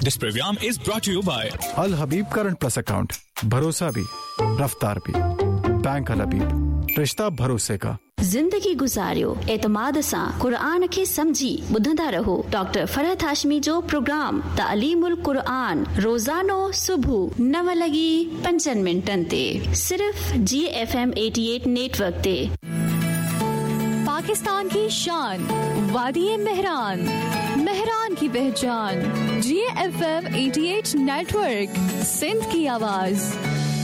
This program is brought to you by Al Habib Current Plus account. भरोसा भी, रफ्तार भी. बैंक अल हबीब, रिश्ता भरोसे का. जिंदगी गुजारियो एतमाद सां कुरान खे समझी ॿुधंदा रहो. डॉक्टर फरहत हाशमी जो प्रोग्राम तालीमुल कुरान रोज़ानो सुबह 9:05 ते सिर्फ GFM 88 नेटवर्क ते. पाकिस्तान की शान वादी मेहरान, मेहरान की पहचान GFM 88 नेटवर्क, सिंध की आवाज.